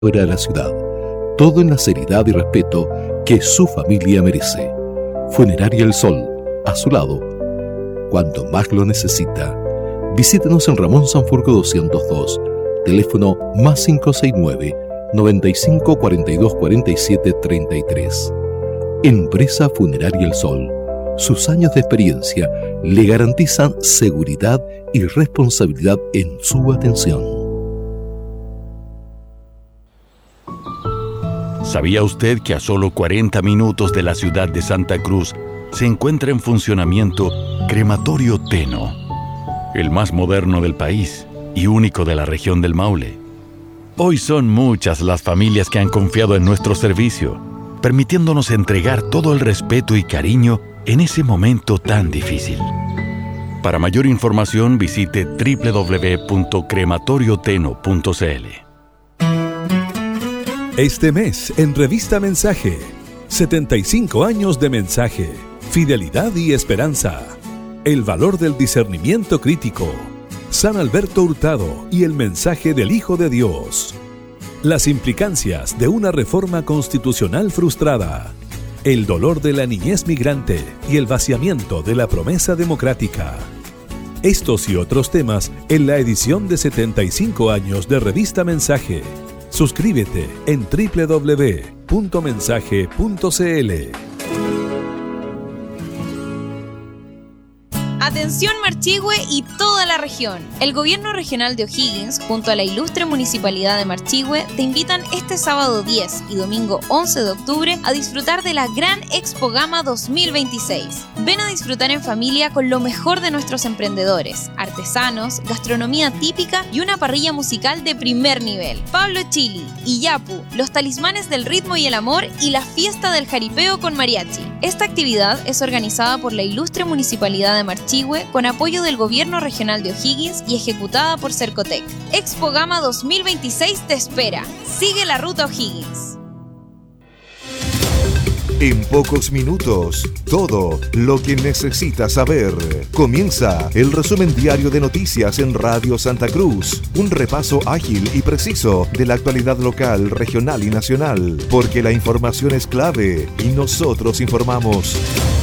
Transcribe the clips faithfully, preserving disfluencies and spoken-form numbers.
fuera de la ciudad. Todo en la seriedad y respeto que su familia merece. Funeraria El Sol, a su lado, cuando más lo necesita. Visítenos en Ramón Sanfurgo doscientos dos, teléfono más cinco seis nueve, noventa y cinco cuarenta y dos cuarenta y siete treinta y tres. Empresa Funeraria El Sol. Sus años de experiencia le garantizan seguridad y responsabilidad en su atención. ¿Sabía usted que a solo cuarenta minutos de la ciudad de Santa Cruz se encuentra en funcionamiento Crematorio Teno, el más moderno del país y único de la región del Maule? Hoy son muchas las familias que han confiado en nuestro servicio, permitiéndonos entregar todo el respeto y cariño en ese momento tan difícil. Para mayor información visite doble u doble u doble u punto crematorio teno punto c l. Este mes en Revista Mensaje, setenta y cinco años de mensaje, fidelidad y esperanza, el valor del discernimiento crítico, San Alberto Hurtado y el mensaje del Hijo de Dios, las implicancias de una reforma constitucional frustrada, el dolor de la niñez migrante y el vaciamiento de la promesa democrática. Estos y otros temas en la edición de setenta y cinco años de Revista Mensaje. Suscríbete en doble u doble u doble u punto mensaje punto c l. Atención Marchihue y toda la región. El Gobierno Regional de O'Higgins, junto a la ilustre Municipalidad de Marchihue, te invitan este sábado diez y domingo once de octubre a disfrutar de la Gran Expo Gama dos mil veintiséis. Ven a disfrutar en familia con lo mejor de nuestros emprendedores, artesanos, gastronomía típica y una parrilla musical de primer nivel. Pablo Chili, Iyapu, los talismanes del ritmo y el amor y la fiesta del jaripeo con mariachi. Esta actividad es organizada por la ilustre Municipalidad de Marchihue con apoyo del Gobierno Regional de O'Higgins y ejecutada por Cercotec. Expo Gama dos mil veintiséis te espera. Sigue la ruta O'Higgins. En pocos minutos, todo lo que necesitas saber. Comienza el resumen diario de noticias en Radio Santa Cruz. Un repaso ágil y preciso de la actualidad local, regional y nacional. Porque la información es clave y nosotros informamos.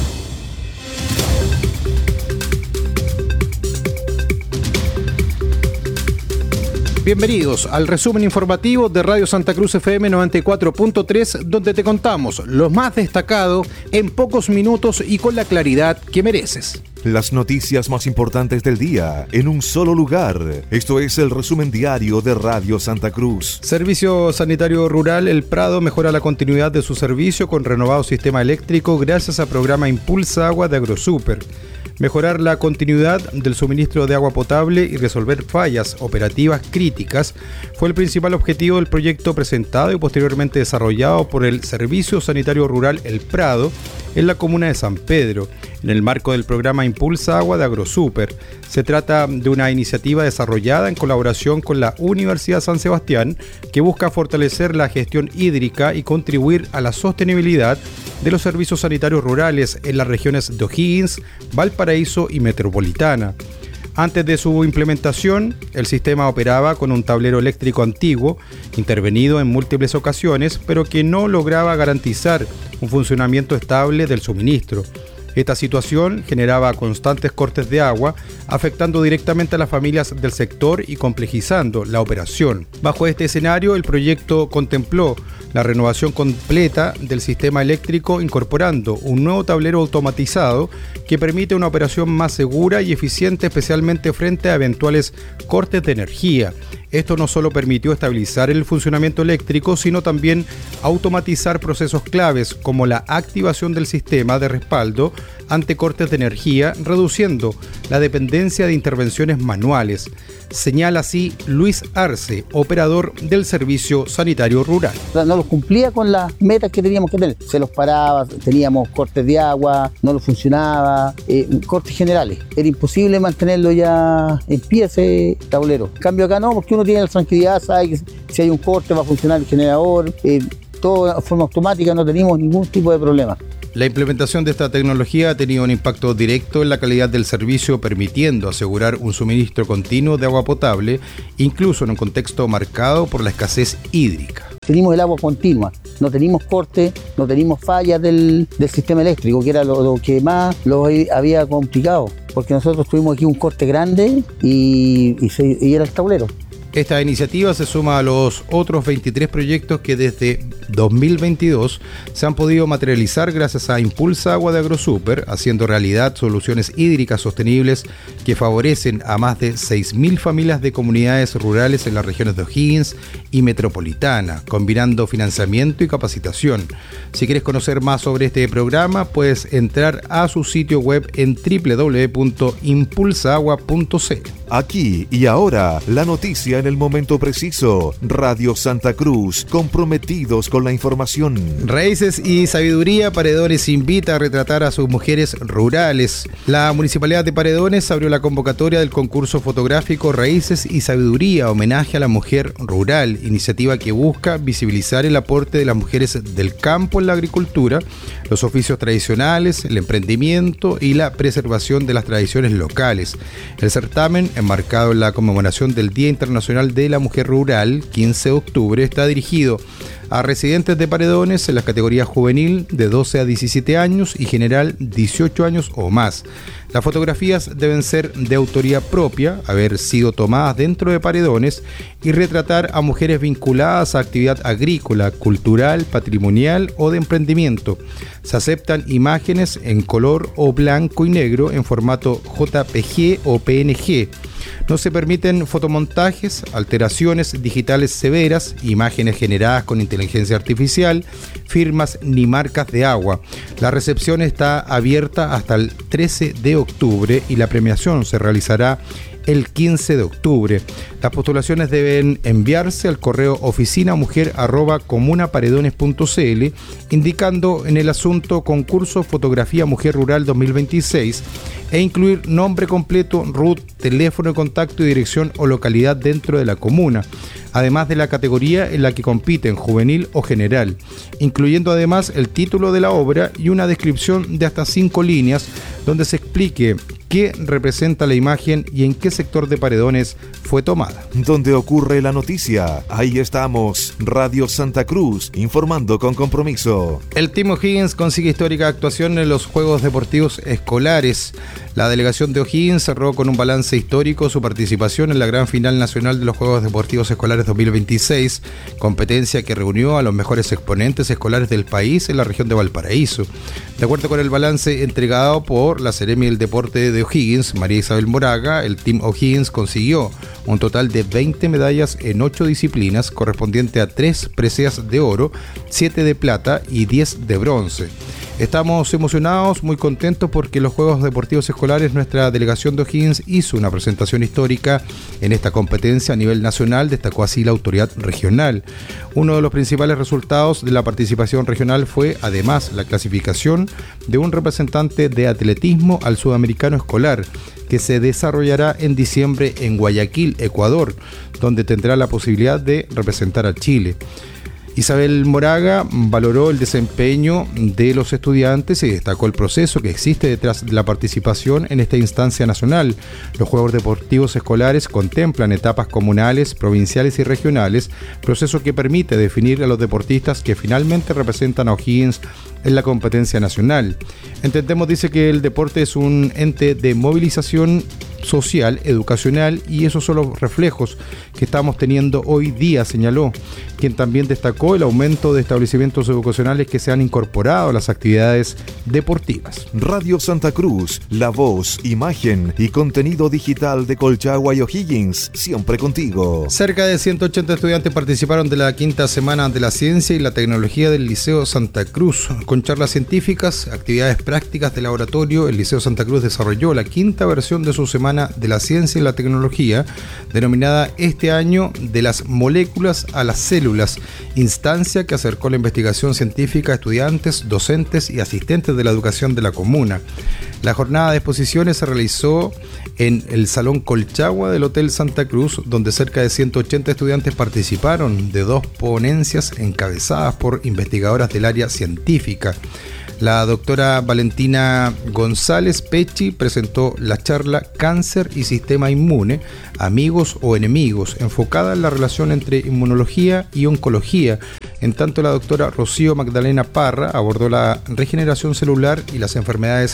Bienvenidos al resumen informativo de Radio Santa Cruz F M noventa y cuatro punto tres, donde te contamos lo más destacado en pocos minutos y con la claridad que mereces. Las noticias más importantes del día en un solo lugar. Esto es el resumen diario de Radio Santa Cruz. Servicio Sanitario Rural El Prado mejora la continuidad de su servicio con renovado sistema eléctrico gracias al programa Impulsa Agua de AgroSuper. Mejorar la continuidad del suministro de agua potable y resolver fallas operativas críticas fue el principal objetivo del proyecto presentado y posteriormente desarrollado por el Servicio Sanitario Rural El Prado en la comuna de San Pedro, en el marco del programa Impulsa Agua de AgroSuper. Se trata de una iniciativa desarrollada en colaboración con la Universidad San Sebastián que busca fortalecer la gestión hídrica y contribuir a la sostenibilidad de los servicios sanitarios rurales en las regiones de O'Higgins, Valparaíso y Metropolitana. Antes de su implementación, el sistema operaba con un tablero eléctrico antiguo, intervenido en múltiples ocasiones, pero que no lograba garantizar un funcionamiento estable del suministro. Esta situación generaba constantes cortes de agua, afectando directamente a las familias del sector y complejizando la operación. Bajo este escenario, el proyecto contempló la renovación completa del sistema eléctrico, incorporando un nuevo tablero automatizado que permite una operación más segura y eficiente, especialmente frente a eventuales cortes de energía. Esto no solo permitió estabilizar el funcionamiento eléctrico, sino también automatizar procesos claves como la activación del sistema de respaldo ante cortes de energía, reduciendo la dependencia de intervenciones manuales. Señala así Luis Arce, operador del Servicio Sanitario Rural. No los cumplía con las metas que teníamos que tener. Se los paraba, teníamos cortes de agua, no lo funcionaba, eh, cortes generales. Era imposible mantenerlo ya en pie ese tablero. En cambio acá no, porque uno tiene la tranquilidad, sabe que si hay un corte va a funcionar el generador, eh, todo de forma automática, no tenemos ningún tipo de problema. La implementación de esta tecnología ha tenido un impacto directo en la calidad del servicio, permitiendo asegurar un suministro continuo de agua potable, incluso en un contexto marcado por la escasez hídrica. tenemos el agua continua, no tenemos cortes, no tenemos fallas del, del sistema eléctrico, que era lo, lo que más lo había complicado, porque nosotros tuvimos aquí un corte grande y, y, se, y era el tablero. Esta iniciativa se suma a los otros veintitrés proyectos que desde dos mil veintidós se han podido materializar gracias a Impulsa Agua de AgroSuper, haciendo realidad soluciones hídricas sostenibles que favorecen a más de seis mil familias de comunidades rurales en las regiones de O'Higgins y Metropolitana, combinando financiamiento y capacitación. Si quieres conocer más sobre este programa, puedes entrar a su sitio web en doble u doble u doble u punto impulsa agua punto c l. Aquí y ahora, la noticia en el momento preciso. Radio Santa Cruz, comprometidos con la información. Raíces y Sabiduría Paredones invita a retratar a sus mujeres rurales. La Municipalidad de Paredones abrió la convocatoria del concurso fotográfico Raíces y Sabiduría, homenaje a la mujer rural, iniciativa que busca visibilizar el aporte de las mujeres del campo en la agricultura, los oficios tradicionales, el emprendimiento y la preservación de las tradiciones locales. El certamen, enmarcado en la conmemoración del Día Internacional de la Mujer Rural, quince de octubre, está dirigido a residentes de Paredones en las categorías juvenil de doce a diecisiete años y general dieciocho años o más. Las fotografías deben ser de autoría propia, haber sido tomadas dentro de Paredones y retratar a mujeres vinculadas a actividad agrícola, cultural, patrimonial o de emprendimiento. Se aceptan imágenes en color o blanco y negro en formato J P G o P N G. No se permiten fotomontajes, alteraciones digitales severas, imágenes generadas con inteligencia artificial, firmas ni marcas de agua. La recepción está abierta hasta el trece de octubre y la premiación se realizará el quince de octubre. Las postulaciones deben enviarse al correo oficinamujer arroba comunaparedones punto c l, indicando en el asunto concurso Fotografía Mujer Rural dos mil veintiséis e incluir nombre completo, R U T, teléfono de contacto y dirección o localidad dentro de la comuna, además de la categoría en la que compiten, juvenil o general, incluyendo además el título de la obra y una descripción de hasta cinco líneas donde se explique qué representa la imagen y en qué sector de Paredones fue tomada. Donde ocurre la noticia, ahí estamos. Radio Santa Cruz, informando con compromiso. El Team O'Higgins consigue histórica actuación en los Juegos Deportivos Escolares. La delegación de O'Higgins cerró con un balance histórico su participación en la gran final nacional de los Juegos Deportivos Escolares dos mil veintiséis, competencia que reunió a los mejores exponentes escolares del país en la región de Valparaíso. De acuerdo con el balance entregado por la Seremi del Deporte de O'Higgins, María Isabel Moraga, el Team O'Higgins consiguió un total de veinte medallas en ocho disciplinas, correspondiente a tres preseas de oro, siete de plata y diez de bronce. Estamos emocionados, muy contentos porque en los Juegos Deportivos Escolares nuestra delegación de O'Higgins hizo una presentación histórica en esta competencia a nivel nacional, destacó así la autoridad regional. Uno de los principales resultados de la participación regional fue además la clasificación de un representante de atletismo al sudamericano escolar, que se desarrollará en diciembre en Guayaquil, Ecuador, donde tendrá la posibilidad de representar a Chile. Isabel Moraga valoró el desempeño de los estudiantes y destacó el proceso que existe detrás de la participación en esta instancia nacional. Los Juegos Deportivos Escolares contemplan etapas comunales, provinciales y regionales, proceso que permite definir a los deportistas que finalmente representan a O'Higgins en la competencia nacional. Entendemos, dice, que el deporte es un ente de movilización social, educacional, y esos son los reflejos que estamos teniendo hoy día, señaló, quien también destacó el aumento de establecimientos educacionales que se han incorporado a las actividades deportivas. Radio Santa Cruz, la voz, imagen y contenido digital de Colchagua y O'Higgins, siempre contigo. Cerca de ciento ochenta estudiantes participaron de la quinta semana de la ciencia y la tecnología del Liceo Santa Cruz. Con charlas científicas, actividades prácticas de laboratorio, el Liceo Santa Cruz desarrolló la quinta versión de su semana de la ciencia y la tecnología, denominada este año De las moléculas a las células, instancia que acercó la investigación científica a estudiantes, docentes y asistentes de la educación de la comuna. La jornada de exposiciones se realizó en el Salón Colchagua del Hotel Santa Cruz, donde cerca de ciento ochenta estudiantes participaron de dos ponencias encabezadas por investigadoras del área científica. La doctora Valentina González Pecci presentó la charla Cáncer y Sistema Inmune, amigos o enemigos, enfocada en la relación entre inmunología y oncología, En tanto, la doctora Rocío Magdalena Parra abordó la regeneración celular y las enfermedades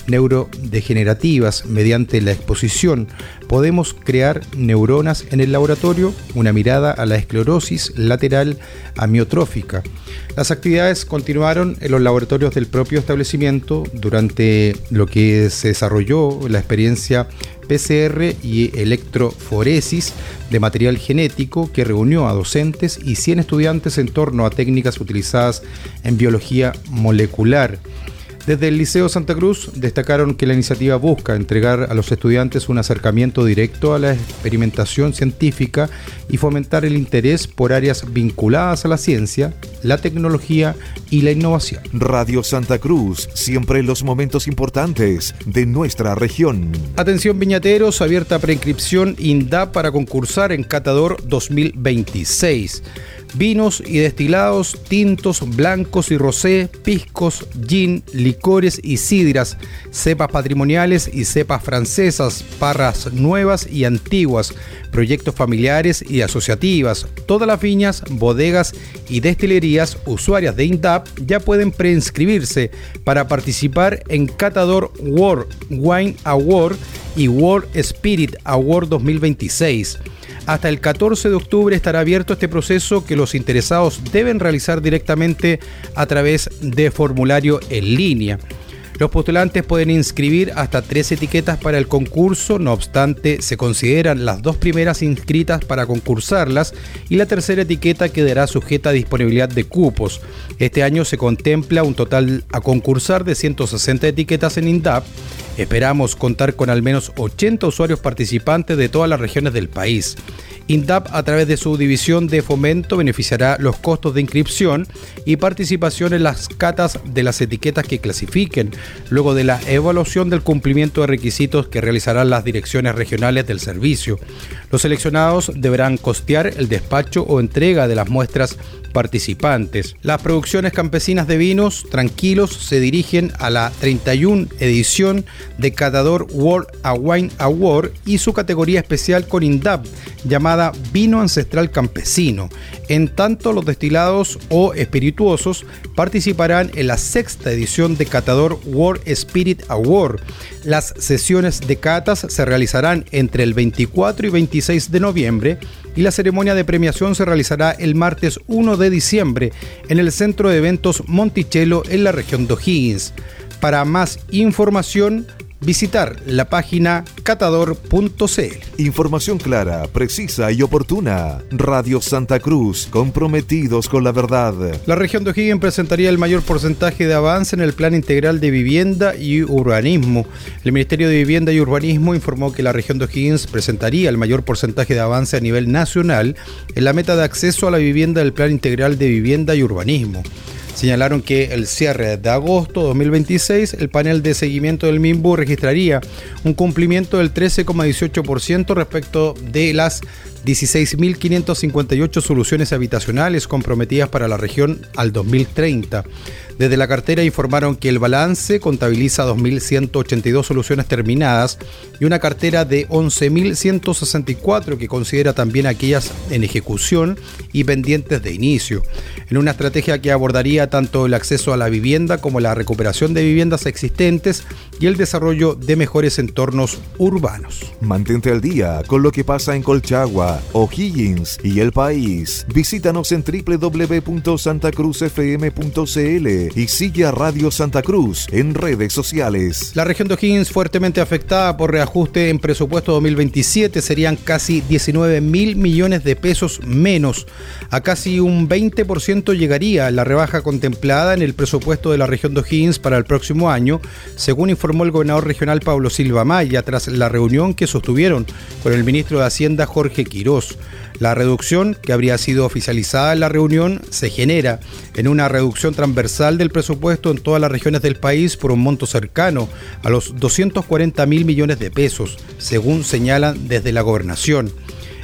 neurodegenerativas. Mediante la exposición, podemos crear neuronas en el laboratorio, una mirada a la esclerosis lateral amiotrófica. Las actividades continuaron en los laboratorios del propio establecimiento durante lo que se desarrolló la experiencia P C R y electroforesis de material genético que reunió a docentes y cien estudiantes en torno a técnicas utilizadas en biología molecular. Desde el Liceo Santa Cruz destacaron que la iniciativa busca entregar a los estudiantes un acercamiento directo a la experimentación científica y fomentar el interés por áreas vinculadas a la ciencia, la tecnología y la innovación. Radio Santa Cruz, siempre en los momentos importantes de nuestra región. Atención viñateros, abierta preinscripción INDAP para concursar en Catador dos mil veintiséis. Vinos y destilados, tintos, blancos y rosé, piscos, gin, licores y sidras, cepas patrimoniales y cepas francesas, parras nuevas y antiguas, proyectos familiares y asociativas. Todas las viñas, bodegas y destilerías usuarias de INDAP ya pueden preinscribirse para participar en Catador World Wine Award y World Spirit Award dos mil veintiséis. Hasta el catorce de octubre estará abierto este proceso que los interesados deben realizar directamente a través de formulario en línea. Los postulantes pueden inscribir hasta tres etiquetas para el concurso, no obstante, se consideran las dos primeras inscritas para concursarlas y la tercera etiqueta quedará sujeta a disponibilidad de cupos. Este año se contempla un total a concursar de ciento sesenta etiquetas en INDAP. Esperamos contar con al menos ochenta usuarios participantes de todas las regiones del país. INDAP, a través de su división de fomento, beneficiará los costos de inscripción y participación en las catas de las etiquetas que clasifiquen, luego de la evaluación del cumplimiento de requisitos que realizarán las direcciones regionales del servicio. Los seleccionados deberán costear el despacho o entrega de las muestras participantes. Las producciones campesinas de vinos tranquilos se dirigen a la treinta y una edición de Catador World Wine Award y su categoría especial con INDAP, llamada Vino Ancestral Campesino. En tanto, los destilados o espirituosos participarán en la sexta edición de Catador World Spirit Award. Las sesiones de catas se realizarán entre el veinticuatro y veintiséis de noviembre y la ceremonia de premiación se realizará el martes uno de diciembre en el Centro de Eventos Monticello en la región de O'Higgins. Para más información, visitar la página catador punto c l. Información clara, precisa y oportuna. Radio Santa Cruz, comprometidos con la verdad. La región de O'Higgins presentaría el mayor porcentaje de avance en el Plan Integral de Vivienda y Urbanismo. El Ministerio de Vivienda y Urbanismo informó que la región de O'Higgins presentaría el mayor porcentaje de avance a nivel nacional en la meta de acceso a la vivienda del Plan Integral de Vivienda y Urbanismo. Señalaron que el cierre de agosto dos mil veintiséis, el panel de seguimiento del MIMBU registraría un cumplimiento del trece coma dieciocho por ciento respecto de las dieciséis mil quinientas cincuenta y ocho soluciones habitacionales comprometidas para la región al dos mil treinta. Desde la cartera informaron que el balance contabiliza dos mil ciento ochenta y dos soluciones terminadas y una cartera de once mil ciento sesenta y cuatro que considera también aquellas en ejecución y pendientes de inicio, en una estrategia que abordaría tanto el acceso a la vivienda como la recuperación de viviendas existentes y el desarrollo de mejores entornos urbanos. Mantente al día con lo que pasa en Colchagua, O'Higgins y el país. Visítanos en doble u doble u doble u punto santa cruz f m punto c l y sigue a Radio Santa Cruz en redes sociales. La región de O'Higgins fuertemente afectada por reajuste en presupuesto dos mil veintisiete, serían casi diecinueve mil millones de pesos menos. A casi un veinte por ciento llegaría la rebaja contemplada en el presupuesto de la región de O'Higgins para el próximo año, según informó el gobernador regional Pablo Silva Maya tras la reunión que sostuvieron con el ministro de Hacienda Jorge Quirós. La reducción, que habría sido oficializada en la reunión, se genera en una reducción transversal del presupuesto en todas las regiones del país por un monto cercano a los doscientos cuarenta mil millones de pesos, según señalan desde la gobernación.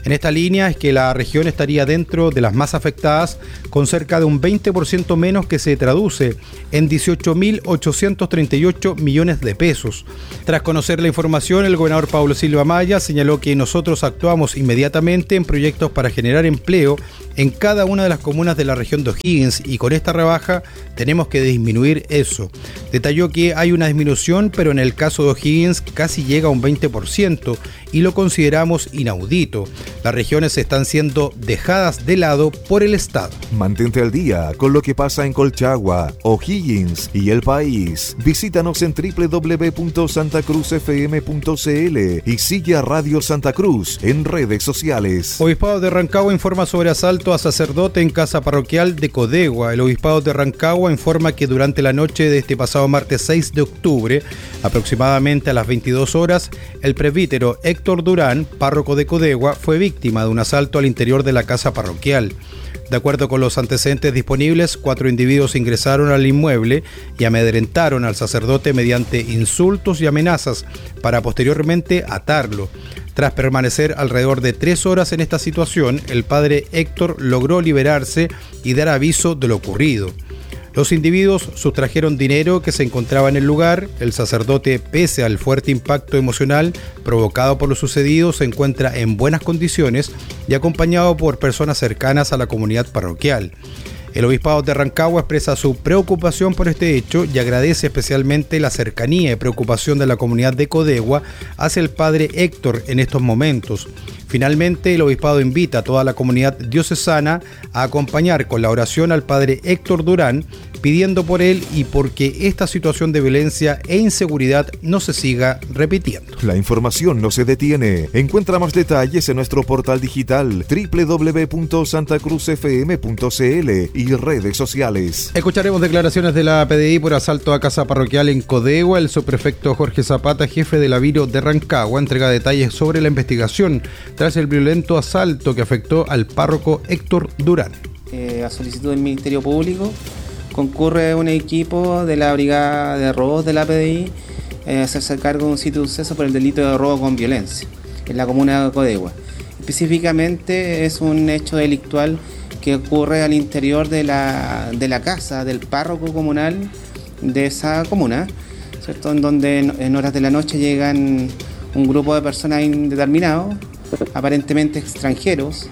En esta línea es que la región estaría dentro de las más afectadas, con cerca de un veinte por ciento menos, que se traduce en dieciocho mil ochocientos treinta y ocho millones de pesos. Tras conocer la información, el gobernador Paulo Silva Maya señaló que nosotros actuamos inmediatamente en proyectos para generar empleo en cada una de las comunas de la región de O'Higgins, y con esta rebaja tenemos que disminuir eso. Detalló que hay una disminución, pero en el caso de O'Higgins casi llega a un veinte por ciento, y lo consideramos inaudito. Las regiones están siendo dejadas de lado por el Estado. Mantente al día con lo que pasa en Colchagua, O'Higgins y el país. Visítanos en doble u doble u doble u punto santa cruz f m punto c l y sigue a Radio Santa Cruz en redes sociales. Obispado de Rancagua informa sobre asalto a sacerdote en casa parroquial de Codegua. El Obispado de Rancagua informa que durante la noche de este pasado martes seis de octubre, aproximadamente a las veintidós horas, el presbítero Héctor Durán, párroco de Codegua, fue víctima de un asalto al interior de la casa parroquial. De acuerdo con los antecedentes disponibles, cuatro individuos ingresaron al inmueble y amedrentaron al sacerdote mediante insultos y amenazas para posteriormente atarlo. Tras permanecer alrededor de tres horas en esta situación, el padre Héctor logró liberarse y dar aviso de lo ocurrido. Los individuos sustrajeron dinero que se encontraba en el lugar. El sacerdote, pese al fuerte impacto emocional provocado por lo sucedido, se encuentra en buenas condiciones y acompañado por personas cercanas a la comunidad parroquial. El Obispado de Rancagua expresa su preocupación por este hecho y agradece especialmente la cercanía y preocupación de la comunidad de Codegua hacia el padre Héctor en estos momentos. Finalmente, el Obispado invita a toda la comunidad diocesana a acompañar con la oración al padre Héctor Durán, pidiendo por él y porque esta situación de violencia e inseguridad no se siga repitiendo. La información no se detiene. Encuentra más detalles en nuestro portal digital doble u doble u doble u punto santa cruz f m punto c l y redes sociales. Escucharemos declaraciones de la P D I por asalto a casa parroquial en Codegua. El subprefecto Jorge Zapata, jefe de la Viro de Rancagua, entrega detalles sobre la investigación tras el violento asalto que afectó al párroco Héctor Durán. Eh, a solicitud del Ministerio Público concurre un equipo de la Brigada de Robos de la P D I eh, a hacerse cargo de un sitio de suceso por el delito de robo con violencia en la comuna de Codegua. Específicamente es un hecho delictual que ocurre al interior de la, de la casa del párroco comunal de esa comuna, ¿cierto? En donde en, en horas de la noche llegan un grupo de personas indeterminados, aparentemente extranjeros,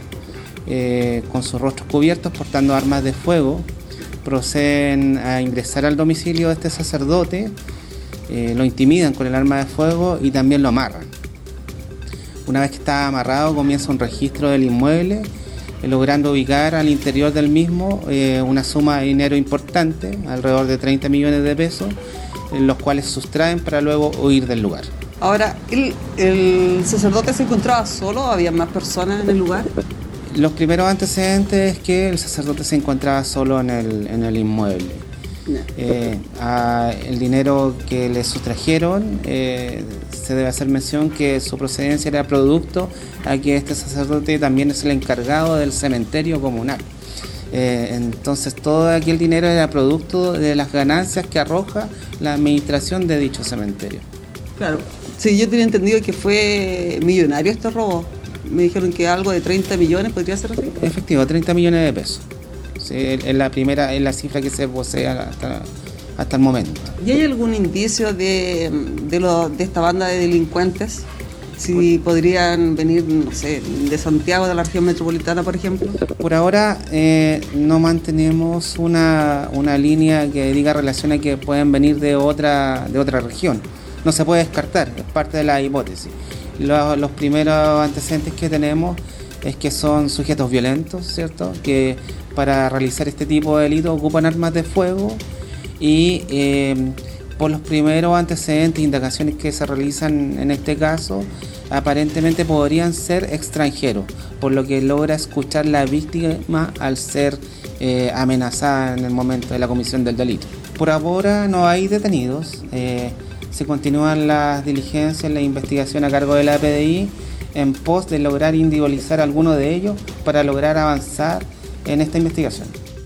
eh, con sus rostros cubiertos, portando armas de fuego. Proceden a ingresar al domicilio de este sacerdote, eh, lo intimidan con el arma de fuego y también lo amarran. Una vez que está amarrado, comienza un registro del inmueble, eh, logrando ubicar al interior del mismo eh, una suma de dinero importante, alrededor de treinta millones de pesos, en los cuales sustraen para luego huir del lugar. Ahora, ¿el, el sacerdote se encontraba solo? ¿Había más personas en el lugar? Los primeros antecedentes es que el sacerdote se encontraba solo en el, en el inmueble. No. Eh, a el dinero que le sustrajeron, eh, se debe hacer mención que su procedencia era producto a que este sacerdote también es el encargado del cementerio comunal. Eh, entonces todo aquel dinero era producto de las ganancias que arroja la administración de dicho cementerio. Claro, sí, yo tenía entendido que fue millonario este robo. Me dijeron que algo de treinta millones, ¿podría ser así? Efectivo, treinta millones de pesos. Sí, es la primera, es la cifra que se posee hasta, hasta el momento. ¿Y hay algún indicio de, de, lo, de esta banda de delincuentes? Si podrían venir, no sé, de Santiago, de la región metropolitana, por ejemplo. Por ahora eh, no mantenemos una, una línea que diga relación a que pueden venir de otra, de otra región. No se puede descartar, es parte de la hipótesis. Los, los primeros antecedentes que tenemos es que son sujetos violentos, ¿cierto? Que para realizar este tipo de delitos ocupan armas de fuego y eh, por los primeros antecedentes e indagaciones que se realizan en este caso, aparentemente podrían ser extranjeros, por lo que logra escuchar la víctima al ser eh, amenazada en el momento de la comisión del delito. Por ahora no hay detenidos. Eh, Se continúan las diligencias, la investigación a cargo de la P D I en pos de lograr individualizar a alguno de ellos para lograr avanzar en esta investigación.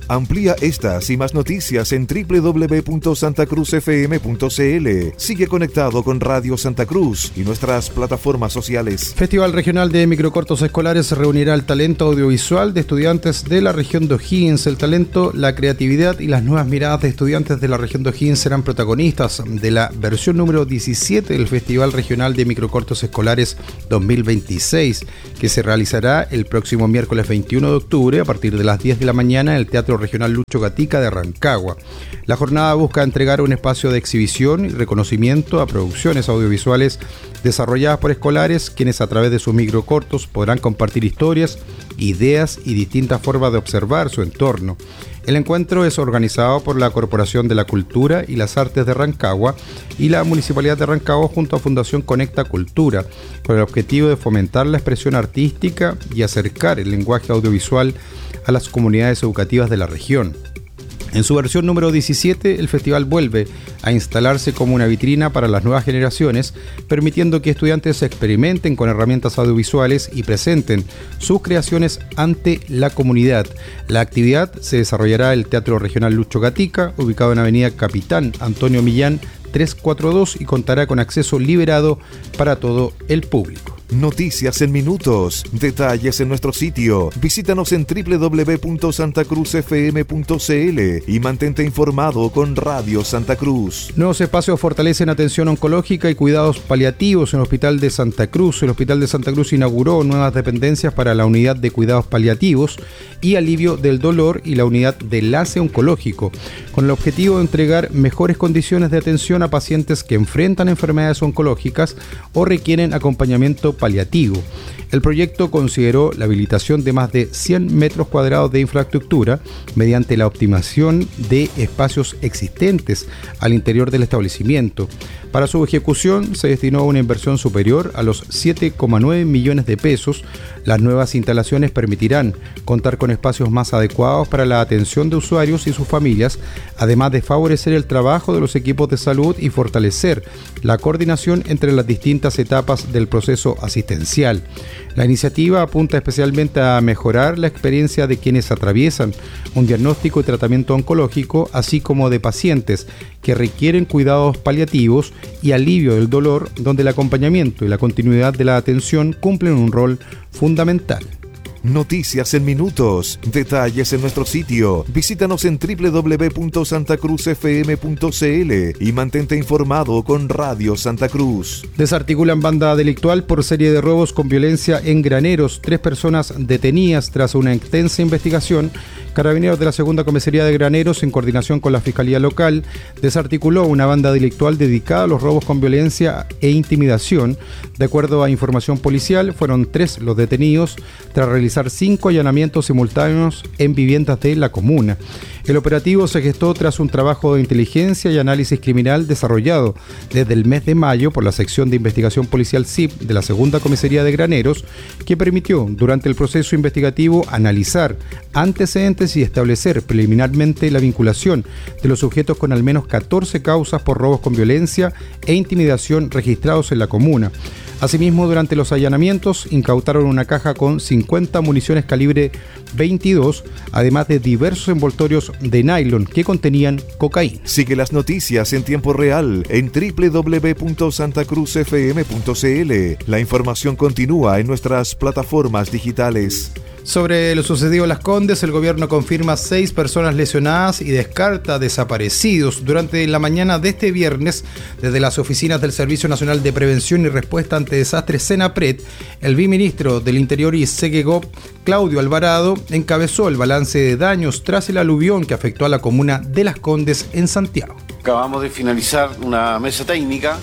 Amplía estas y más noticias en doble u doble u doble u punto santa cruz f m punto c l. Sigue conectado con Radio Santa Cruz y nuestras plataformas sociales. Festival Regional de Microcortos Escolares reunirá el talento audiovisual de estudiantes de la región de O'Higgins. El talento, la creatividad y las nuevas miradas de estudiantes de la región de O'Higgins serán protagonistas de la versión número diecisiete del Festival Regional de Microcortos Escolares dos mil veintiséis, que se realizará el próximo miércoles veintiuno de octubre a partir de las diez de la mañana en el Teatro Regional Lucho Gatica de Rancagua. La jornada busca entregar un espacio de exhibición y reconocimiento a producciones audiovisuales desarrolladas por escolares, quienes a través de sus microcortos podrán compartir historias, ideas y distintas formas de observar su entorno. El encuentro es organizado por la Corporación de la Cultura y las Artes de Rancagua y la Municipalidad de Rancagua junto a Fundación Conecta Cultura, con el objetivo de fomentar la expresión artística y acercar el lenguaje audiovisual a las comunidades educativas de la región. En su versión número diecisiete, el festival vuelve a instalarse como una vitrina para las nuevas generaciones, permitiendo que estudiantes experimenten con herramientas audiovisuales y presenten sus creaciones ante la comunidad. La actividad se desarrollará en el Teatro Regional Lucho Gatica, ubicado en Avenida Capitán Antonio Millán trescientos cuarenta y dos, y contará con acceso liberado para todo el público. Noticias en minutos, detalles en nuestro sitio. Visítanos en doble u doble u doble u punto santa cruz f m punto c l y mantente informado con Radio Santa Cruz. Nuevos espacios fortalecen atención oncológica y cuidados paliativos en el Hospital de Santa Cruz. El Hospital de Santa Cruz inauguró nuevas dependencias para la unidad de cuidados paliativos y alivio del dolor y la unidad de enlace oncológico, con el objetivo de entregar mejores condiciones de atención a pacientes que enfrentan enfermedades oncológicas o requieren acompañamiento paliativo. El proyecto consideró la habilitación de más de cien metros cuadrados de infraestructura mediante la optimización de espacios existentes al interior del establecimiento. Para su ejecución se destinó una inversión superior a los siete coma nueve millones de pesos. Las nuevas instalaciones permitirán contar con espacios más adecuados para la atención de usuarios y sus familias, además de favorecer el trabajo de los equipos de salud y fortalecer la coordinación entre las distintas etapas del proceso asistencial. La iniciativa apunta especialmente a mejorar la experiencia de quienes atraviesan un diagnóstico y tratamiento oncológico, así como de pacientes que requieren cuidados paliativos y alivio del dolor, donde el acompañamiento y la continuidad de la atención cumplen un rol fundamental. Noticias en minutos, detalles en nuestro sitio. Visítanos en doble u doble u doble u punto santa cruz f m punto c l y mantente informado con Radio Santa Cruz. Desarticulan banda delictual por serie de robos con violencia en Graneros. Tres personas detenidas tras una extensa investigación. Carabineros de la Segunda Comisaría de Graneros, en coordinación con la Fiscalía Local, desarticuló una banda delictual dedicada a los robos con violencia e intimidación. De acuerdo a información policial, fueron tres los detenidos tras realizar cinco allanamientos simultáneos en viviendas de la comuna. El operativo se gestó tras un trabajo de inteligencia y análisis criminal desarrollado desde el mes de mayo por la Sección de Investigación Policial S I P de la Segunda Comisaría de Graneros, que permitió durante el proceso investigativo analizar antecedentes y establecer preliminarmente la vinculación de los sujetos con al menos catorce causas por robos con violencia e intimidación registrados en la comuna. Asimismo, durante los allanamientos incautaron una caja con cincuenta municiones calibre veintidós, además de diversos envoltorios de nylon que contenían cocaína. Sigue las noticias en tiempo real en doble u doble u doble u punto santa cruz f m punto c l. La información continúa en nuestras plataformas digitales. Sobre lo sucedido en Las Condes, el gobierno confirma seis personas lesionadas y descarta desaparecidos. Durante la mañana de este viernes, desde las oficinas del Servicio Nacional de Prevención y Respuesta ante Desastres, SENAPRED, el viceministro del Interior y SEGEGOP, Claudio Alvarado, encabezó el balance de daños tras el aluvión que afectó a la comuna de Las Condes en Santiago. Acabamos de finalizar una mesa técnica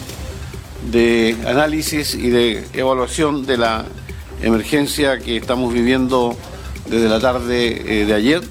de análisis y de evaluación de la emergencia que estamos viviendo desde la tarde eh, de ayer.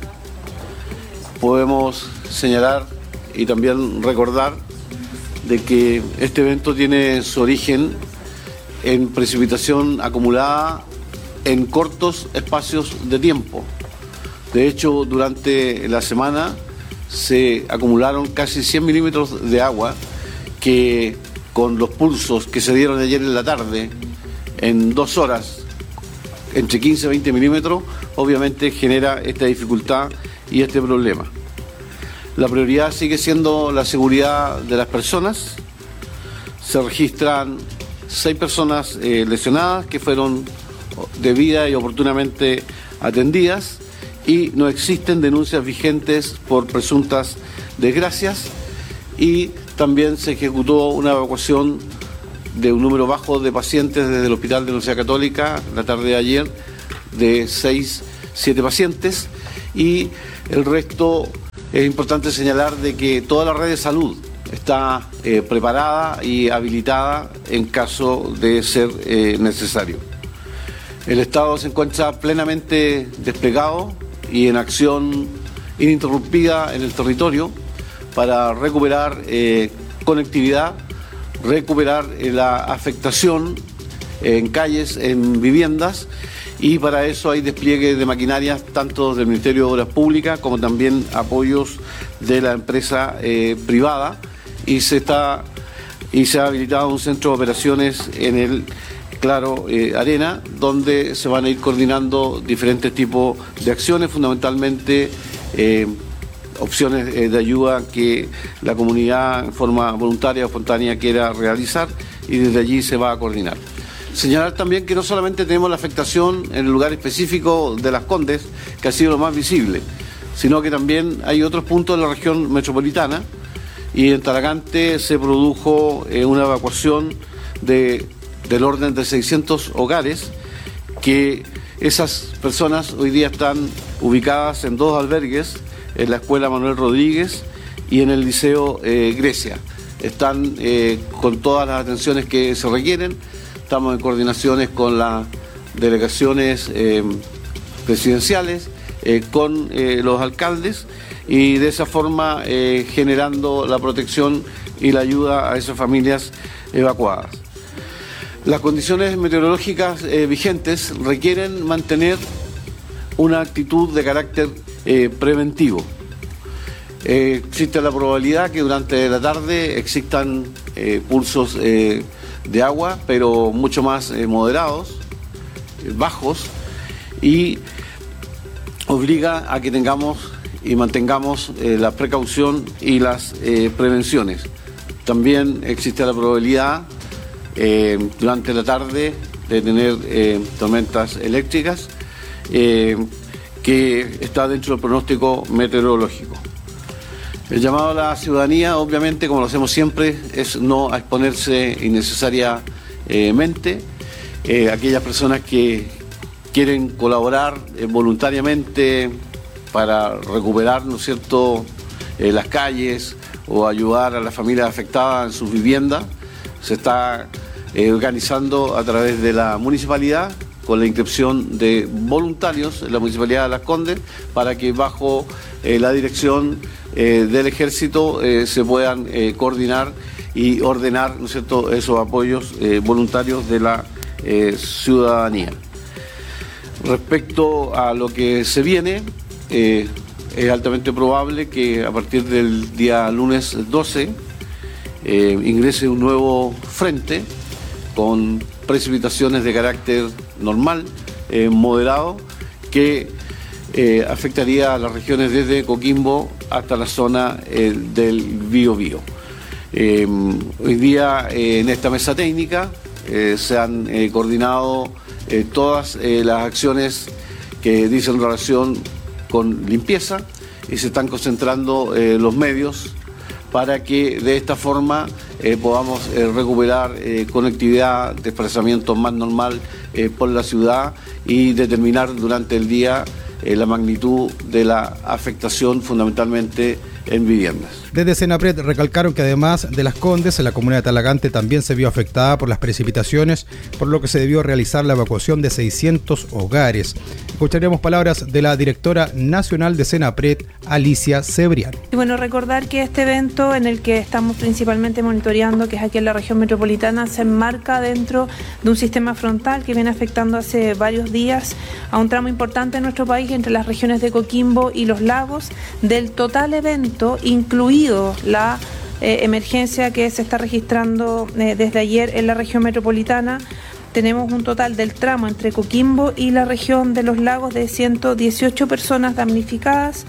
Podemos señalar y también recordar de que este evento tiene su origen en precipitación acumulada en cortos espacios de tiempo. De hecho, durante la semana se acumularon casi cien milímetros de agua que, con los pulsos que se dieron ayer en la tarde, en dos horas, entre quince y veinte milímetros, obviamente genera esta dificultad y este problema. La prioridad sigue siendo la seguridad de las personas. Se registran seis personas eh, lesionadas que fueron debida y oportunamente atendidas, y no existen denuncias vigentes por presuntas desgracias, y también se ejecutó una evacuación de un número bajo de pacientes desde el Hospital de la Universidad Católica la tarde de ayer, de seis, siete pacientes, y el resto es importante señalar de que toda la red de salud está eh, preparada y habilitada en caso de ser eh, necesario. El Estado se encuentra plenamente desplegado y en acción ininterrumpida en el territorio para recuperar eh, conectividad, recuperar eh, la afectación en calles, en viviendas, y para eso hay despliegue de maquinarias tanto del Ministerio de Obras Públicas como también apoyos de la empresa eh, privada, y se está y se ha habilitado un centro de operaciones en el Claro eh, Arena, donde se van a ir coordinando diferentes tipos de acciones, fundamentalmente eh, opciones eh, de ayuda que la comunidad en forma voluntaria o espontánea quiera realizar, y desde allí se va a coordinar. Señalar también que no solamente tenemos la afectación en el lugar específico de Las Condes, que ha sido lo más visible, sino que también hay otros puntos de la región metropolitana, y en Talagante se produjo eh, una evacuación de del orden de seiscientos hogares, que esas personas hoy día están ubicadas en dos albergues, en la Escuela Manuel Rodríguez y en el Liceo eh, Grecia. Están eh, con todas las atenciones que se requieren. Estamos en coordinaciones con las delegaciones eh, presidenciales, eh, con eh, los alcaldes, y de esa forma eh, generando la protección y la ayuda a esas familias evacuadas. Las condiciones meteorológicas eh, vigentes requieren mantener una actitud de carácter eh, preventivo. Eh, existe la probabilidad que durante la tarde existan eh, pulsos eh, de agua, pero mucho más eh, moderados, eh, bajos, y obliga a que tengamos y mantengamos eh, la precaución y las eh, prevenciones. También existe la probabilidad Eh, durante la tarde de tener eh, tormentas eléctricas, eh, que está dentro del pronóstico meteorológico. El llamado a la ciudadanía, obviamente, como lo hacemos siempre, es no a exponerse innecesariamente. Eh, aquellas personas que quieren colaborar eh, voluntariamente para recuperar, ¿no es cierto?, eh, las calles o ayudar a las familias afectadas en sus viviendas, se está eh, organizando a través de la municipalidad con la inscripción de voluntarios en la Municipalidad de Las Condes, para que bajo eh, la dirección eh, del Ejército eh, se puedan eh, coordinar y ordenar, ¿no es cierto?, esos apoyos eh, voluntarios de la eh, ciudadanía. Respecto a lo que se viene, eh, es altamente probable que a partir del día lunes doce eh, ingrese un nuevo frente con precipitaciones de carácter normal, eh, moderado, que eh, afectaría a las regiones desde Coquimbo hasta la zona eh, del Biobío. Eh, hoy día eh, en esta mesa técnica eh, se han eh, coordinado eh, todas eh, las acciones que dicen relación con limpieza, y se están concentrando eh, los medios para que de esta forma eh, podamos eh, recuperar eh, conectividad, desplazamiento más normal eh, por la ciudad, y determinar durante el día eh, la magnitud de la afectación fundamentalmente en viviendas. Desde Senapred recalcaron que además de Las Condes, la comuna de Talagante también se vio afectada por las precipitaciones, por lo que se debió realizar la evacuación de seiscientos hogares. Escucharemos palabras de la directora nacional de Senapred, Alicia Cebrián. Y bueno, recordar que este evento en el que estamos principalmente monitoreando, que es aquí en la región metropolitana, se enmarca dentro de un sistema frontal que viene afectando hace varios días a un tramo importante en nuestro país, entre las regiones de Coquimbo y Los Lagos. Del total evento, incluido la eh, emergencia que se está registrando eh, desde ayer en la región metropolitana, tenemos un total del tramo entre Coquimbo y la región de Los Lagos de ciento dieciocho personas damnificadas,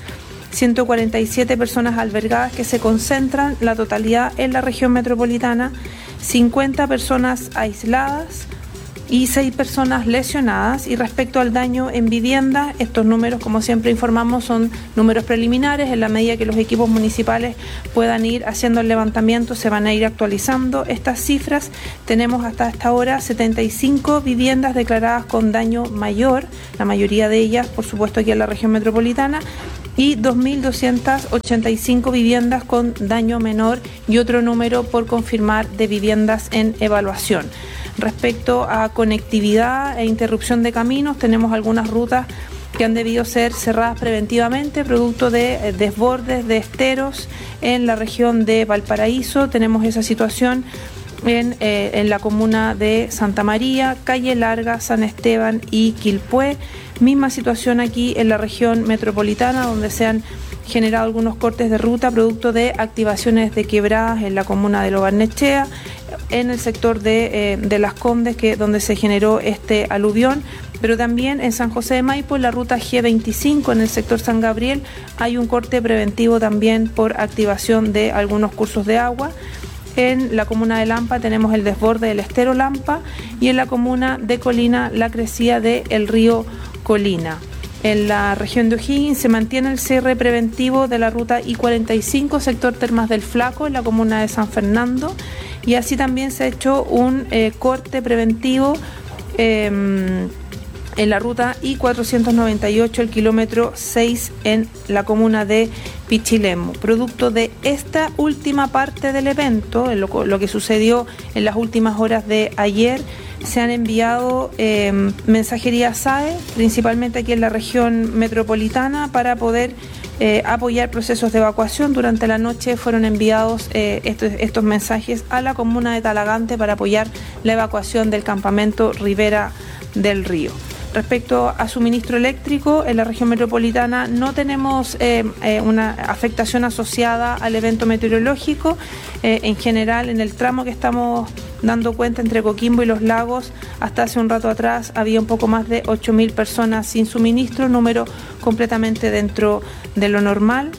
ciento cuarenta y siete personas albergadas que se concentran la totalidad en la región metropolitana, cincuenta personas aisladas y seis personas lesionadas. Y respecto al daño en vivienda, estos números, como siempre informamos, son números preliminares. En la medida que los equipos municipales puedan ir haciendo el levantamiento, se van a ir actualizando estas cifras. Tenemos hasta esta hora setenta y cinco viviendas declaradas con daño mayor, la mayoría de ellas, por supuesto, aquí en la región metropolitana, y dos mil doscientas ochenta y cinco viviendas con daño menor y otro número por confirmar de viviendas en evaluación. Respecto a conectividad e interrupción de caminos, tenemos algunas rutas que han debido ser cerradas preventivamente, producto de desbordes de esteros en la región de Valparaíso. Tenemos esa situación en, eh, en la comuna de Santa María, Calle Larga, San Esteban y Quilpué. Misma situación aquí en la región metropolitana, donde se han generado algunos cortes de ruta producto de activaciones de quebradas en la comuna de Lo Barnechea, en el sector de, eh, de Las Condes, que donde se generó este aluvión, pero también en San José de Maipo, en la ruta G veinticinco, en el sector San Gabriel, hay un corte preventivo también por activación de algunos cursos de agua. En la comuna de Lampa tenemos el desborde del estero Lampa y en la comuna de Colina la crecida del río Colina. En la región de O'Higgins se mantiene el cierre preventivo de la ruta I cuarenta y cinco, sector Termas del Flaco, en la comuna de San Fernando, y así también se ha hecho un eh, corte preventivo eh, en la ruta I cuatrocientos noventa y ocho, el kilómetro seis, en la comuna de Pichilemu. Producto de esta última parte del evento, lo, lo que sucedió en las últimas horas de ayer, se han enviado eh, mensajerías S A E, principalmente aquí en la región metropolitana, para poder eh, apoyar procesos de evacuación. Durante la noche fueron enviados eh, estos, estos mensajes a la comuna de Talagante para apoyar la evacuación del campamento Ribera del Río. Respecto a suministro eléctrico, en la región metropolitana no tenemos eh, eh, una afectación asociada al evento meteorológico. Eh, en general, en el tramo que estamos dando cuenta entre Coquimbo y Los Lagos, hasta hace un rato atrás había un poco más de ocho mil personas sin suministro, número completamente dentro de lo normal.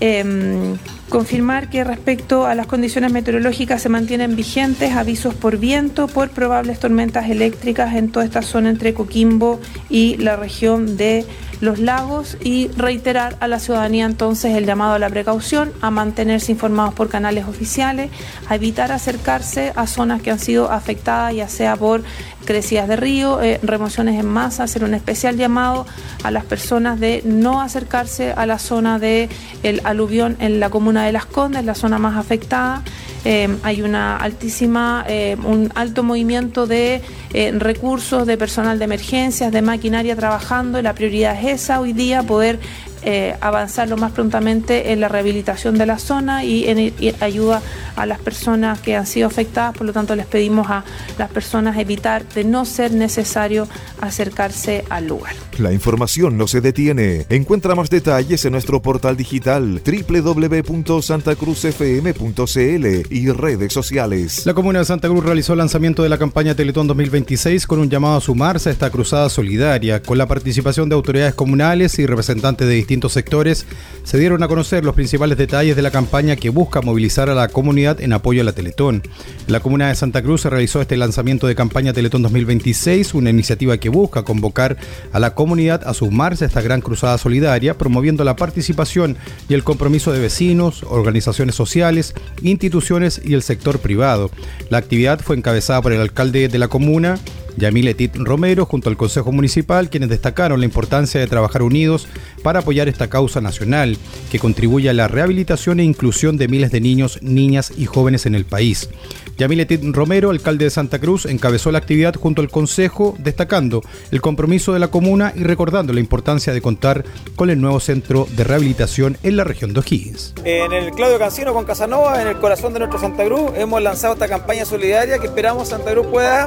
Eh, confirmar que respecto a las condiciones meteorológicas se mantienen vigentes avisos por viento por probables tormentas eléctricas en toda esta zona entre Coquimbo y la región de Los Lagos, y reiterar a la ciudadanía entonces el llamado a la precaución, a mantenerse informados por canales oficiales, a evitar acercarse a zonas que han sido afectadas, ya sea por crecidas de río, eh, remociones en masa, hacer un especial llamado a las personas de no acercarse a la zona del aluvión en la comuna de Las Condes, la zona más afectada. Eh, hay una altísima, eh, un alto movimiento de eh, recursos, de personal de emergencias, de maquinaria trabajando, y la prioridad es esa hoy día, poder eh, avanzar lo más prontamente en la rehabilitación de la zona y en y ayuda a las personas que han sido afectadas. Por lo tanto, les pedimos a las personas evitar, de no ser necesario, acercarse al lugar. La información no se detiene. Encuentra más detalles en nuestro portal digital doble u doble u doble u punto santa cruz f m punto c l y redes sociales. La comuna de Santa Cruz realizó el lanzamiento de la campaña Teletón dos mil veintiséis con un llamado a sumarse a esta cruzada solidaria. Con la participación de autoridades comunales y representantes de distintos sectores, se dieron a conocer los principales detalles de la campaña que busca movilizar a la comunidad en apoyo a la Teletón. En la comuna de Santa Cruz se realizó este lanzamiento de campaña Teletón dos mil veintiséis, una iniciativa que busca convocar a la comunidad a sumarse a esta gran cruzada solidaria, promoviendo la participación y el compromiso de vecinos, organizaciones sociales, instituciones y el sector privado. La actividad fue encabezada por el alcalde de la comuna, Yamil Etit Romero, junto al Consejo Municipal, quienes destacaron la importancia de trabajar unidos para apoyar esta causa nacional, que contribuye a la rehabilitación e inclusión de miles de niños, niñas y jóvenes en el país. Yamil Etit Romero, alcalde de Santa Cruz, encabezó la actividad junto al Consejo, destacando el compromiso de la comuna y recordando la importancia de contar con el nuevo centro de rehabilitación en la región de O'Higgins. En el Claudio Cancino con Casanova, en el corazón de nuestro Santa Cruz, hemos lanzado esta campaña solidaria que esperamos Santa Cruz pueda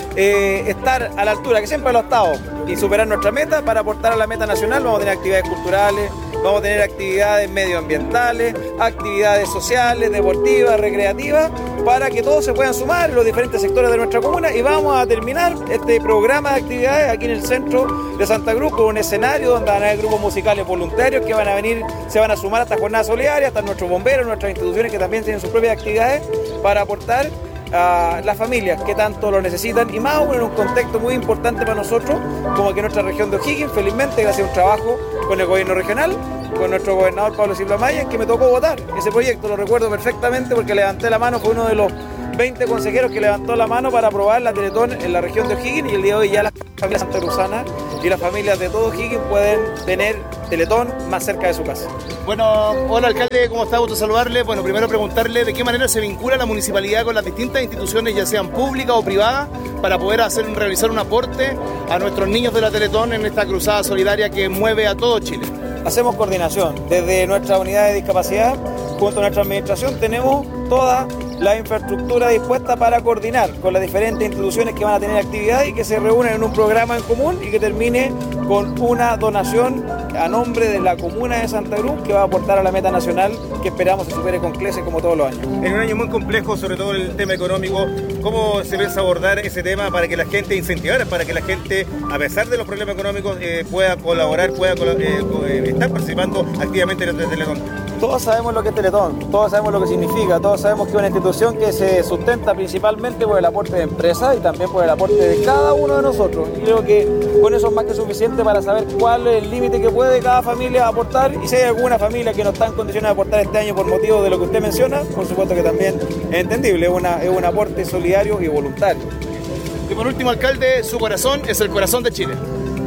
Eh, estar a la altura que siempre lo ha estado y superar nuestra meta para aportar a la meta nacional. Vamos a tener actividades culturales, vamos a tener actividades medioambientales, actividades sociales, deportivas, recreativas, para que todos se puedan sumar en los diferentes sectores de nuestra comuna, y vamos a terminar este programa de actividades aquí en el centro de Santa Cruz con un escenario donde van a haber grupos musicales voluntarios que van a venir, se van a sumar a esta jornada solidaria, hasta nuestros bomberos, nuestras instituciones que también tienen sus propias actividades para aportar a las familias que tanto lo necesitan, y más aún en un contexto muy importante para nosotros, como que nuestra región de O'Higgins, felizmente gracias a un trabajo con el gobierno regional, con nuestro gobernador Pablo Silva Maya, que me tocó votar ese proyecto, lo recuerdo perfectamente porque levanté la mano, fue uno de los veinte consejeros que levantó la mano para aprobar la Teletón en la región de O'Higgins, y el día de hoy ya las familias santacruzanas y las familias de todo O'Higgins pueden tener Teletón más cerca de su casa. Bueno, hola alcalde, ¿cómo está? Gusto saludarle. Bueno, primero preguntarle de qué manera se vincula la municipalidad con las distintas instituciones, ya sean públicas o privadas, para poder hacer, realizar un aporte a nuestros niños de la Teletón en esta cruzada solidaria que mueve a todo Chile. Hacemos coordinación desde nuestra unidad de discapacidad, junto a nuestra administración tenemos toda la infraestructura dispuesta para coordinar con las diferentes instituciones que van a tener actividad y que se reúnen en un programa en común y que termine con una donación a nombre de la comuna de Santa Cruz que va a aportar a la meta nacional que esperamos se supere con creces como todos los años. En un año muy complejo, sobre todo el tema económico, ¿cómo se piensa abordar ese tema para que la gente incentivara, para que la gente, a pesar de los problemas económicos, eh, pueda colaborar, pueda eh, eh, estar participando activamente en el Teletón? Todos sabemos lo que es Teletón, todos sabemos lo que significa, todos sabemos que es una institución que se sustenta principalmente por el aporte de empresas y también por el aporte de cada uno de nosotros. Y creo que con eso es más que suficiente para saber cuál es el límite que puede cada familia aportar, y si hay alguna familia que no está en condiciones de aportar este año por motivo de lo que usted menciona, por supuesto que también es entendible, es, una, es un aporte solidario y voluntario. Y por último, alcalde, su corazón es el corazón de Chile.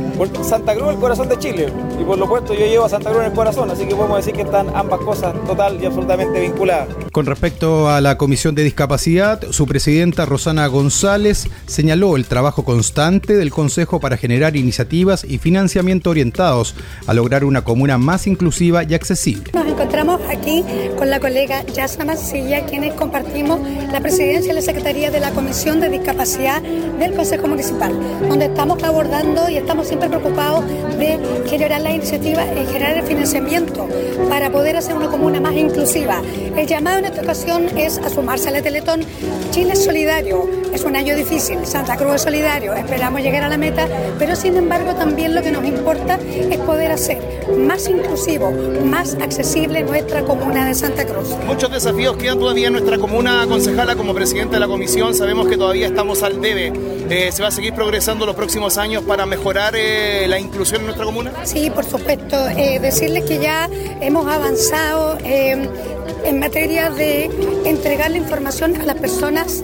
Santa Cruz, el corazón de Chile, y por lo puesto yo llevo a Santa Cruz en el corazón, así que podemos decir que están ambas cosas total y absolutamente vinculadas. Con respecto a la Comisión de Discapacidad, su presidenta Rosana González señaló el trabajo constante del Consejo para generar iniciativas y financiamiento orientados a lograr una comuna más inclusiva y accesible. Nos encontramos aquí con la colega Yasna Mancilla, quienes compartimos la presidencia y la secretaría de la Comisión de Discapacidad del Consejo Municipal, donde estamos abordando y estamos siempre preocupados de generar la iniciativa y generar el financiamiento para poder hacer una comuna más inclusiva. El llamado en esta ocasión es a sumarse a la Teletón. Chile es solidario, es un año difícil, Santa Cruz es solidario, esperamos llegar a la meta, pero sin embargo también lo que nos importa es poder hacer más inclusivo, más accesible nuestra comuna de Santa Cruz. Muchos desafíos quedan todavía en nuestra comuna, concejala. Como presidenta de la comisión sabemos que todavía estamos al debe. Eh, ¿Se va a seguir progresando los próximos años para mejorar eh, la inclusión en nuestra comuna? Sí, por supuesto. Eh, decirles que ya hemos avanzado eh, en materia de entregar la información a las personas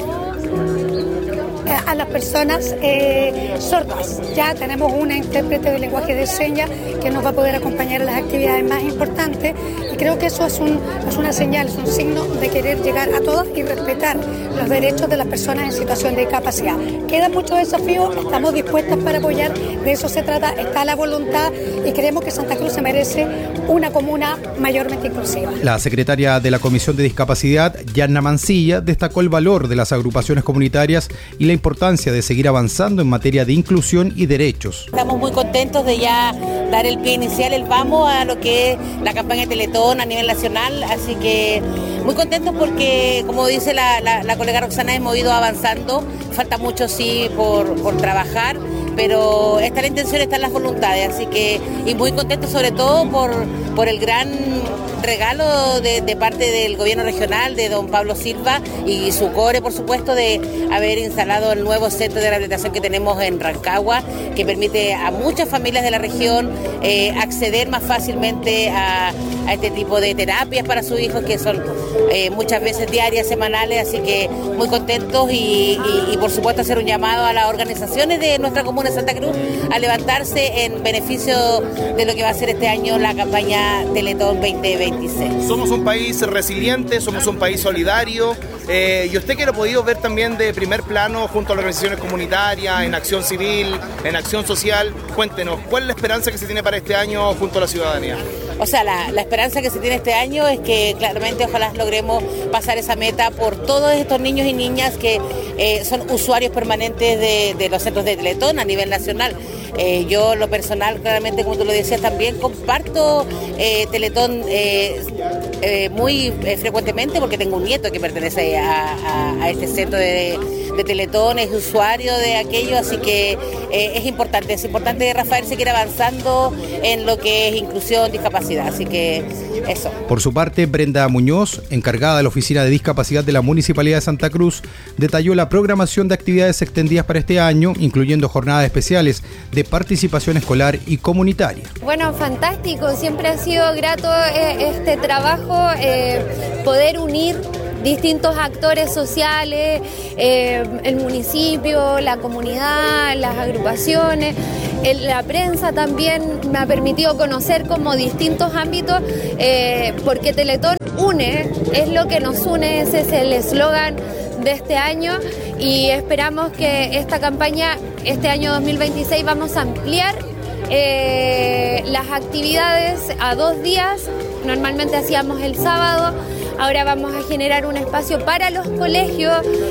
a las personas eh, sordas. Ya tenemos una intérprete de lenguaje de señas que nos va a poder acompañar a las actividades más importantes, y creo que eso es, un, es una señal, es un signo de querer llegar a todos y respetar los derechos de las personas en situación de discapacidad. Quedan muchos desafíos, estamos dispuestos para apoyar, de eso se trata, está la voluntad, y creemos que Santa Cruz se merece una comuna mayormente inclusiva. La secretaria de la Comisión de Discapacidad, Yasna Mancilla, destacó el valor de las agrupaciones comunitarias y la importancia de seguir avanzando en materia de inclusión y derechos. Estamos muy contentos de ya dar el pie inicial, el vamos a lo que es la campaña de Teletón a nivel nacional, así que muy contentos porque, como dice la, la, la colega Roxana, hemos ido avanzando, falta mucho sí por, por trabajar, pero está la intención, están las voluntades, así que, y muy contentos sobre todo por, por el gran regalo de, de parte del gobierno regional, de don Pablo Silva y su core, por supuesto, de haber instalado el nuevo centro de rehabilitación que tenemos en Rancagua, que permite a muchas familias de la región eh, acceder más fácilmente a, a este tipo de terapias para sus hijos, que son eh, muchas veces diarias, semanales, así que muy contentos y, y, y por supuesto hacer un llamado a las organizaciones de nuestra comuna de Santa Cruz a levantarse en beneficio de lo que va a ser este año la campaña Teletón veinte veintiséis. Somos un país resiliente, somos un país solidario, eh, y usted que lo ha podido ver también de primer plano junto a las organizaciones comunitarias, en acción civil, en acción social, cuéntenos, ¿cuál es la esperanza que se tiene para este año junto a la ciudadanía? O sea, la, la esperanza que se tiene este año es que claramente ojalá logremos pasar esa meta por todos estos niños y niñas que eh, son usuarios permanentes de, de los centros de Teletón a nivel nacional. Eh, yo, lo personal, claramente, como tú lo decías, también comparto eh, Teletón eh, eh, muy eh, frecuentemente porque tengo un nieto que pertenece a, a, a este centro de, de Teletón, es usuario de aquello, así que eh, es importante, es importante que Rafael seguir avanzando en lo que es inclusión, discapacidad, así que eso. Por su parte, Brenda Muñoz, encargada de la Oficina de Discapacidad de la Municipalidad de Santa Cruz, detalló la programación de actividades extendidas para este año, incluyendo jornadas especiales de participación escolar y comunitaria. Bueno, fantástico, siempre ha sido grato eh, este trabajo, eh, poder unir distintos actores sociales, eh, el municipio, la comunidad, las agrupaciones, el, la prensa también me ha permitido conocer como distintos ámbitos, eh, porque Teletón une, es lo que nos une, ese es el eslogan de este año y esperamos que esta campaña, este año dos mil veintiséis, vamos a ampliar eh, las actividades a dos días, normalmente hacíamos el sábado. Ahora vamos a generar un espacio para los colegios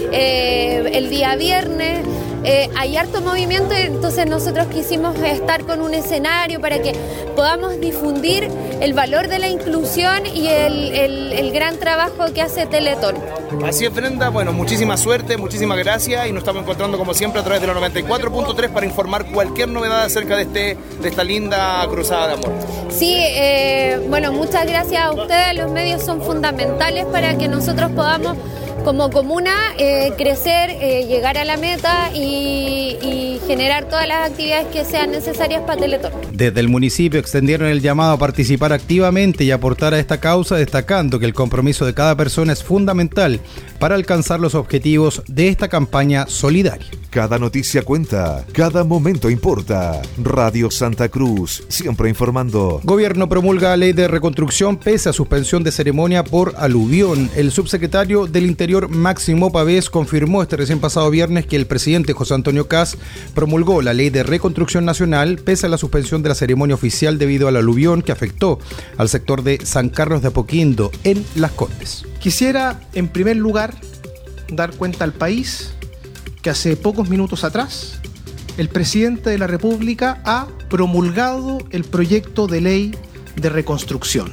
eh, el día viernes. Eh, hay harto movimiento, entonces nosotros quisimos estar con un escenario para que podamos difundir el valor de la inclusión y el, el, el gran trabajo que hace Teletón. Así es, Brenda. Bueno, muchísima suerte, muchísimas gracias y nos estamos encontrando como siempre a través de la noventa y cuatro punto tres para informar cualquier novedad acerca de, este, de esta linda cruzada de amor. Sí, eh, bueno, muchas gracias a ustedes. Los medios son fundamentales para que nosotros podamos como comuna eh, crecer, eh, llegar a la meta y, y generar todas las actividades que sean necesarias para Teletón. Desde el municipio extendieron el llamado a participar activamente y aportar a esta causa, destacando que el compromiso de cada persona es fundamental para alcanzar los objetivos de esta campaña solidaria. Cada noticia cuenta, cada momento importa. Radio Santa Cruz, siempre informando. Gobierno promulga ley de reconstrucción pese a suspensión de ceremonia por aluvión. El subsecretario del Interior, Máximo Pavés, confirmó este recién pasado viernes que el presidente José Antonio Kast promulgó la ley de reconstrucción nacional pese a la suspensión de la ceremonia oficial debido al aluvión que afectó al sector de San Carlos de Apoquindo en Las Condes. Quisiera, en primer lugar, dar cuenta al país que hace pocos minutos atrás el presidente de la República ha promulgado el proyecto de ley de reconstrucción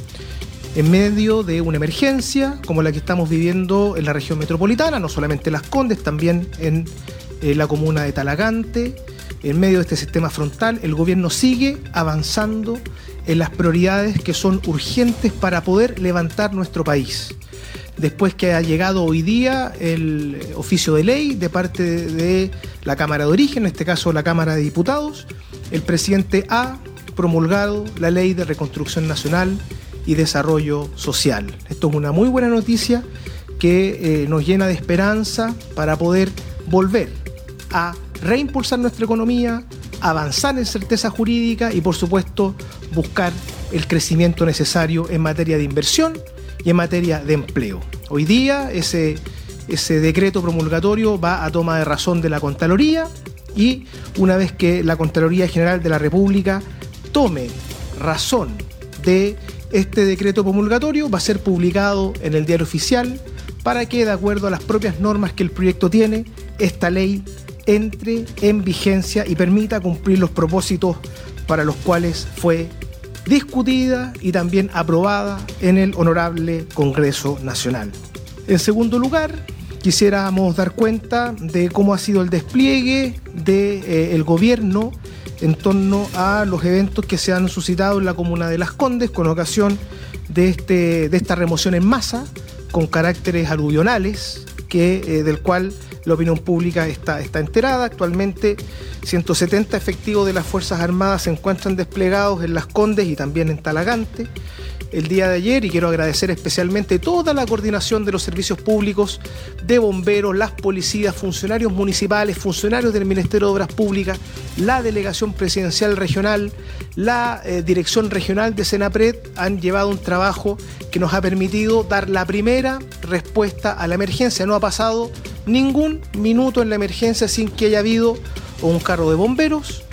en medio de una emergencia como la que estamos viviendo en la región metropolitana, no solamente en Las Condes, también en eh, la comuna de Talagante. En medio de este sistema frontal, el gobierno sigue avanzando en las prioridades que son urgentes para poder levantar nuestro país. Después que ha llegado hoy día el oficio de ley de parte de la Cámara de Origen, en este caso la Cámara de Diputados, el presidente ha promulgado la Ley de Reconstrucción Nacional y Desarrollo Social. Esto es una muy buena noticia que eh, nos llena de esperanza para poder volver a reimpulsar nuestra economía, avanzar en certeza jurídica y, por supuesto, buscar el crecimiento necesario en materia de inversión y en materia de empleo. Hoy día ese, ese decreto promulgatorio va a toma de razón de la Contraloría y una vez que la Contraloría General de la República tome razón de este decreto promulgatorio, va a ser publicado en el Diario Oficial para que, de acuerdo a las propias normas que el proyecto tiene, esta ley entre en vigencia y permita cumplir los propósitos para los cuales fue discutida y también aprobada en el Honorable Congreso Nacional. En segundo lugar, quisiéramos dar cuenta de cómo ha sido el despliegue del eh, gobierno en torno a los eventos que se han suscitado en la comuna de Las Condes con ocasión de, este, de esta remoción en masa con caracteres aluvionales, que, eh, del cual la opinión pública está, está enterada. Actualmente ciento setenta efectivos de las Fuerzas Armadas se encuentran desplegados en Las Condes y también en Talagante el día de ayer, y quiero agradecer especialmente toda la coordinación de los servicios públicos, de bomberos, las policías, funcionarios municipales, funcionarios del Ministerio de Obras Públicas, la Delegación Presidencial Regional, la eh, Dirección Regional de Senapred han llevado un trabajo que nos ha permitido dar la primera respuesta a la emergencia. No ha pasado ningún minuto en la emergencia sin que haya habido o un carro de bomberos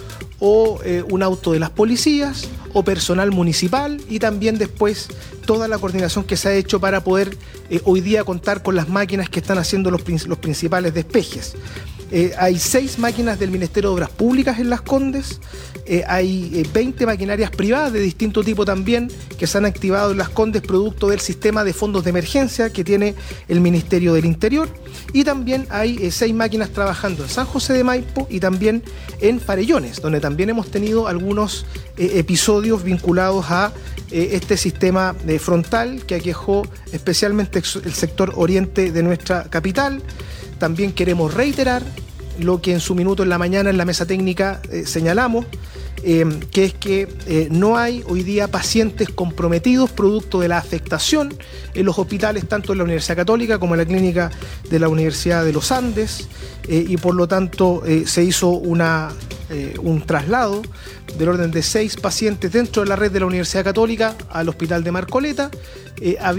o eh, un auto de las policías o personal municipal, y también después toda la coordinación que se ha hecho para poder eh, hoy día contar con las máquinas que están haciendo los, los principales despejes. Eh, hay seis máquinas del Ministerio de Obras Públicas en Las Condes, eh, hay eh, veinte maquinarias privadas de distinto tipo también que se han activado en Las Condes producto del sistema de fondos de emergencia que tiene el Ministerio del Interior, y también hay eh, seis máquinas trabajando en San José de Maipo y también en Farellones, donde también hemos tenido algunos eh, episodios vinculados a eh, este sistema eh, frontal que aquejó especialmente el sector oriente de nuestra capital. También queremos reiterar lo que en su minuto en la mañana en la mesa técnica eh, señalamos, eh, que es que eh, no hay hoy día pacientes comprometidos producto de la afectación en los hospitales, tanto en la Universidad Católica como en la clínica de la Universidad de los Andes, eh, y por lo tanto eh, se hizo una, eh, un traslado del orden de seis pacientes dentro de la red de la Universidad Católica al Hospital de Marcoleta. Eh,